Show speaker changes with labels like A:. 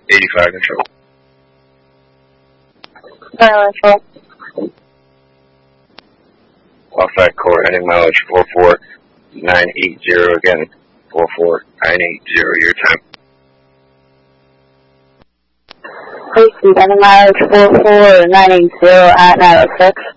A: 85 control.
B: Control.
A: Off that core, heading mileage 44980 again. 44980, your time.
B: Please heading mileage 44980 at 906.